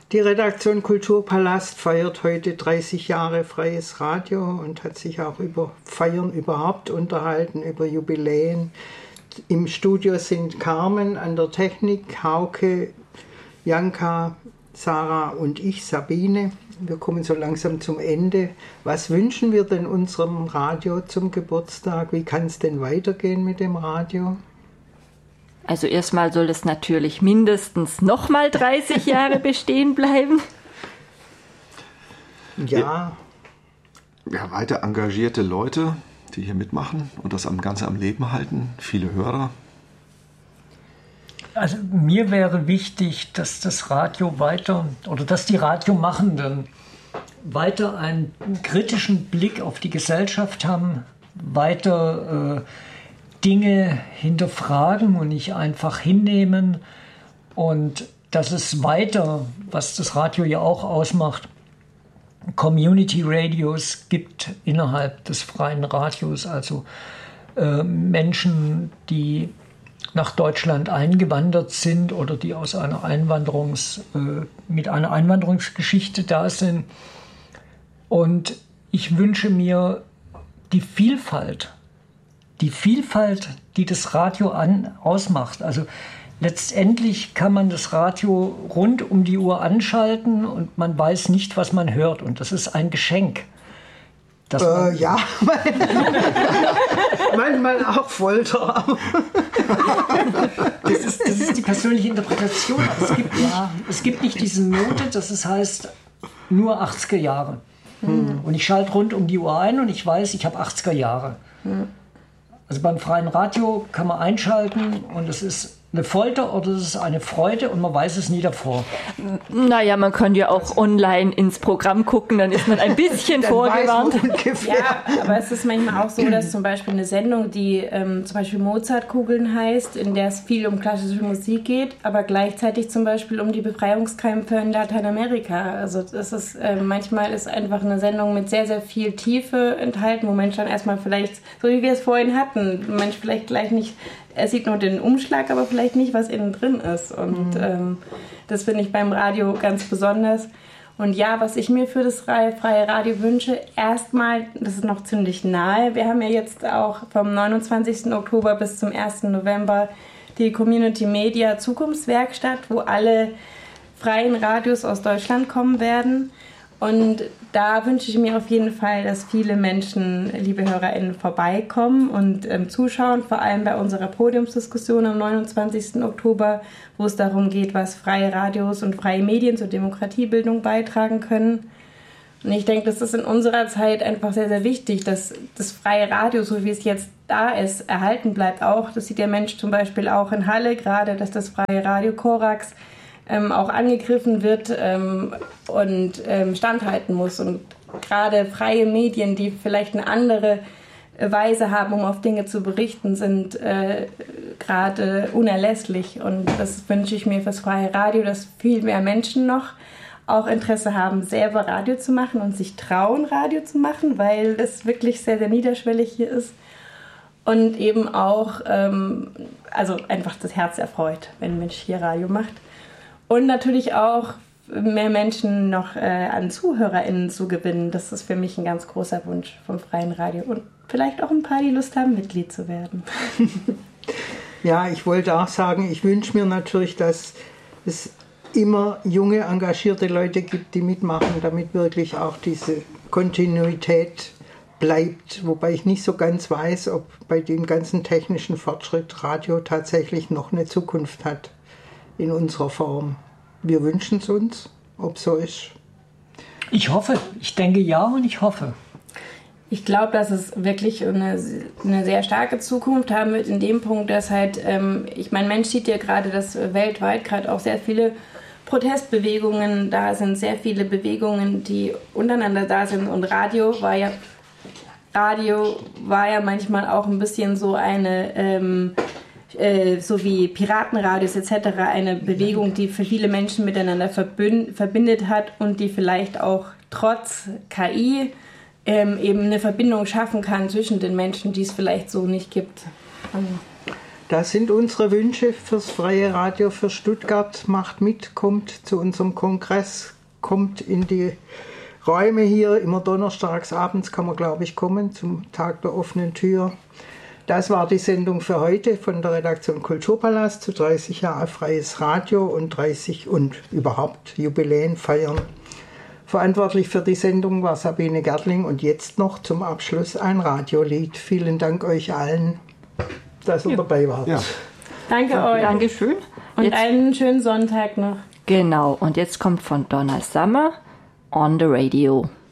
Die Redaktion Kulturpalast feiert heute 30 Jahre freies Radio und hat sich auch über Feiern überhaupt unterhalten, über Jubiläen. Im Studio sind Carmen an der Technik, Hauke, Janka, Sarah und ich, Sabine. Wir kommen so langsam zum Ende. Was wünschen wir denn unserem Radio zum Geburtstag? Wie kann es denn weitergehen mit dem Radio? Also erstmal soll es natürlich mindestens nochmal 30 Jahre bestehen bleiben. Ja. Ja, weiter engagierte Leute, die hier mitmachen und das Ganze am Leben halten. Viele Hörer. Also mir wäre wichtig, dass das Radio weiter oder dass die Radiomachenden weiter einen kritischen Blick auf die Gesellschaft haben, weiter Dinge hinterfragen und nicht einfach hinnehmen und dass es weiter, was das Radio ja auch ausmacht, Community Radios gibt innerhalb des freien Radios, also Menschen, die nach Deutschland eingewandert sind oder die aus einer mit einer Einwanderungsgeschichte da sind. Und ich wünsche mir die Vielfalt, die das Radio ausmacht. Also letztendlich kann man das Radio rund um die Uhr anschalten und man weiß nicht, was man hört. Und das ist ein Geschenk. Ja, manchmal auch Folter. Das ist die persönliche Interpretation. Es gibt nicht diese Note, dass es heißt nur 80er Jahre. Und ich schalte rund um die Uhr ein und ich weiß, ich habe 80er Jahre. Also beim freien Radio kann man einschalten und es ist eine Folter oder es ist eine Freude und man weiß es nie davor. Naja, man kann ja auch online ins Programm gucken, dann ist man ein bisschen vorgewarnt. Ja, aber es ist manchmal auch so, dass zum Beispiel eine Sendung, die zum Beispiel Mozartkugeln heißt, in der es viel um klassische Musik geht, aber gleichzeitig zum Beispiel um die Befreiungskämpfe in Lateinamerika. Also das ist manchmal ist einfach eine Sendung mit sehr, sehr viel Tiefe enthalten, wo Menschen dann erstmal vielleicht, so wie wir es vorhin hatten, Mensch vielleicht gleich nicht. Er sieht nur den Umschlag, aber vielleicht nicht, was innen drin ist. Und das finde ich beim Radio ganz besonders. Und ja, was ich mir für das freie Radio wünsche, erstmal, das ist noch ziemlich nahe, wir haben ja jetzt auch vom 29. Oktober bis zum 1. November die Community Media Zukunftswerkstatt, wo alle freien Radios aus Deutschland kommen werden. Und da wünsche ich mir auf jeden Fall, dass viele Menschen, liebe HörerInnen, vorbeikommen und zuschauen, vor allem bei unserer Podiumsdiskussion am 29. Oktober, wo es darum geht, was freie Radios und freie Medien zur Demokratiebildung beitragen können. Und ich denke, das ist in unserer Zeit einfach sehr, sehr wichtig, dass das freie Radio, so wie es jetzt da ist, erhalten bleibt auch. Das sieht der Mensch zum Beispiel auch in Halle gerade, dass das freie Radio Korax auch angegriffen wird und standhalten muss. Und gerade freie Medien, die vielleicht eine andere Weise haben, um auf Dinge zu berichten, sind gerade unerlässlich. Und das wünsche ich mir fürs freie Radio, dass viel mehr Menschen noch auch Interesse haben, selber Radio zu machen und sich trauen, Radio zu machen, weil das wirklich sehr, sehr niederschwellig hier ist. Und eben auch, also einfach das Herz erfreut, wenn ein Mensch hier Radio macht. Und natürlich auch mehr Menschen noch an ZuhörerInnen zu gewinnen. Das ist für mich ein ganz großer Wunsch vom freien Radio. Und vielleicht auch ein paar, die Lust haben, Mitglied zu werden. Ja, ich wollte auch sagen, ich wünsche mir natürlich, dass es immer junge, engagierte Leute gibt, die mitmachen, damit wirklich auch diese Kontinuität bleibt. Wobei ich nicht so ganz weiß, ob bei dem ganzen technischen Fortschritt Radio tatsächlich noch eine Zukunft hat. In unserer Form. Wir wünschen es uns, ob so ist. Ich hoffe. Ich denke ja und ich hoffe. Ich glaube, dass es wirklich eine sehr starke Zukunft haben wird in dem Punkt, dass halt, ich meine, Mensch sieht ja gerade, dass weltweit gerade auch sehr viele Protestbewegungen da sind, sehr viele Bewegungen, die untereinander da sind. Und Radio war ja manchmal auch ein bisschen so eine so wie Piratenradios etc. eine Bewegung, die für viele Menschen miteinander verbindet hat und die vielleicht auch trotz KI eben eine Verbindung schaffen kann zwischen den Menschen, die es vielleicht so nicht gibt. Das sind unsere Wünsche fürs Freie Radio für Stuttgart. Macht mit, kommt zu unserem Kongress, kommt in die Räume hier. Immer donnerstags abends kann man, glaube ich, kommen zum Tag der offenen Tür. Das war die Sendung für heute von der Redaktion Kulturpalast zu 30 Jahre Freies Radio und 30 und überhaupt Jubiläen feiern. Verantwortlich für die Sendung war Sabine Gertling und jetzt noch zum Abschluss ein Radiolied. Vielen Dank euch allen, dass ihr dabei wart. Ja. Danke euch. Dankeschön. Und Jetzt, einen schönen Sonntag noch. genau, und jetzt kommt von Donna Summer On the Radio.